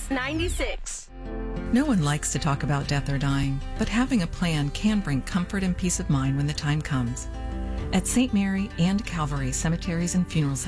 96. No one likes to talk about death or dying, but having a plan can bring comfort and peace of mind when the time comes. At St. Mary and Calvary Cemeteries and Funeral